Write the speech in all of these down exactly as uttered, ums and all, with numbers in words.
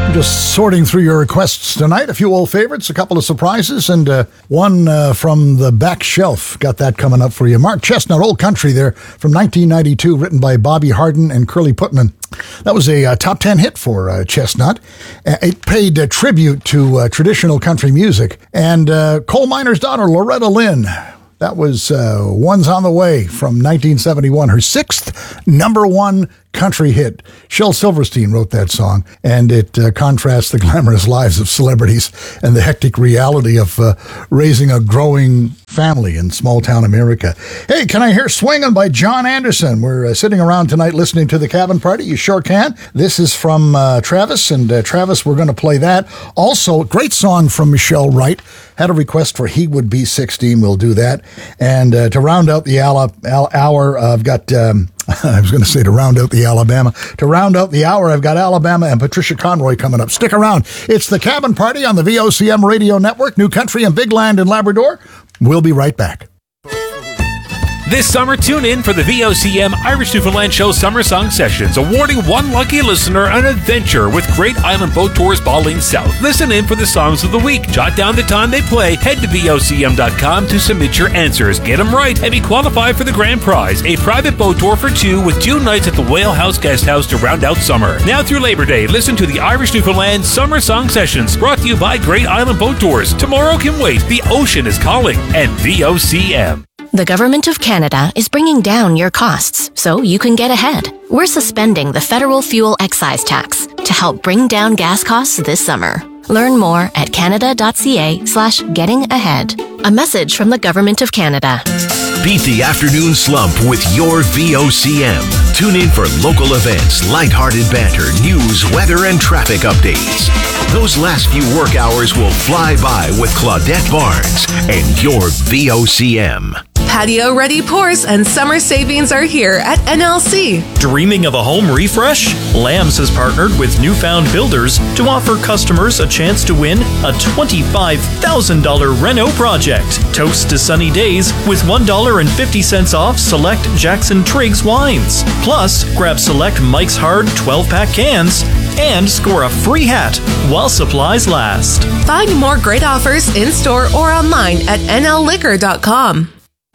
Just sorting through your requests tonight. A few old favorites, a couple of surprises, and uh, one uh, from the back shelf. Got that coming up for you. Mark Chestnut, Old Country there from nineteen ninety-two, written by Bobby Hardin and Curly Putman. That was a uh, top ten hit for uh, Chestnut. Uh, it paid uh, tribute to uh, traditional country music. And uh, Coal Miner's Daughter, Loretta Lynn. That was uh, One's on the Way from nineteen seventy-one, her sixth number one country hit. Shel Silverstein wrote that song, and it uh, contrasts the glamorous lives of celebrities and the hectic reality of uh, raising a growing family in small-town America. Hey, can I hear Swingin' by John Anderson? We're uh, sitting around tonight listening to The Cabin Party. You sure can. This is from uh, Travis, and uh, Travis, we're going to play that. Also, great song from Michelle Wright. Had a request for He Would Be sixteen. We'll do that. And uh, to round out the ala- al- hour, uh, I've got... Um, I was going to say to round out the Alabama. To round out the hour, I've got Alabama and Patricia Conroy coming up. Stick around. It's The Cabin Party on the V O C M Radio Network, New Country and Big Land in Labrador. We'll be right back. This summer, tune in for the V O C M Irish Newfoundland Show Summer Song Sessions, awarding one lucky listener an adventure with Great Island Boat Tours Baligne South. Listen in for the songs of the week. Jot down the time they play. Head to V O C M dot com to submit your answers. Get them right and be qualified for the grand prize, a private boat tour for two with two nights at the Whale House Guest House to round out summer. Now through Labor Day, listen to the Irish Newfoundland Summer Song Sessions, brought to you by Great Island Boat Tours. Tomorrow can wait. The ocean is calling. And V O C M. The Government of Canada is bringing down your costs so you can get ahead. We're suspending the federal fuel excise tax to help bring down gas costs this summer. Learn more at canada.ca slash getting ahead. A message from the Government of Canada. Beat the afternoon slump with your V O C M. Tune in for local events, lighthearted banter, news, weather, and traffic updates. Those last few work hours will fly by with Claudette Barnes and your V O C M. Patio-ready pours and summer savings are here at N L C. Dreaming of a home refresh? Lambs has partnered with Newfound Builders to offer customers a chance to win a twenty-five thousand dollars Renault project. Toast to sunny days with one dollar and fifty cents off select Jackson Triggs wines. Plus, grab select Mike's Hard twelve-pack cans and score a free hat while supplies last. Find more great offers in-store or online at N L liquor dot com.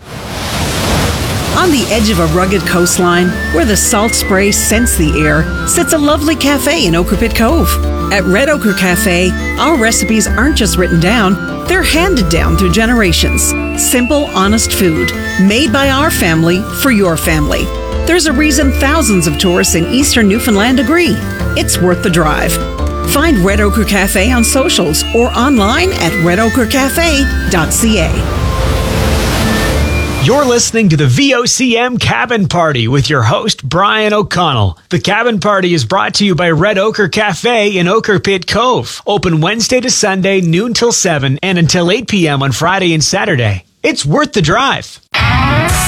On the edge of a rugged coastline, where the salt spray scents the air, sits a lovely cafe in Ochre Pit Cove. At Red Ochre Cafe, our recipes aren't just written down, they're handed down through generations. Simple, honest food, made by our family for your family. There's a reason thousands of tourists in eastern Newfoundland agree. It's worth the drive. Find Red Ochre Cafe on socials or online at red ochre cafe dot c a. You're listening to the V O C M Cabin Party with your host, Brian O'Connell. The Cabin Party is brought to you by Red Ochre Cafe in Ochre Pit Cove. Open Wednesday to Sunday, noon till seven, and until eight p.m. on Friday and Saturday. It's worth the drive.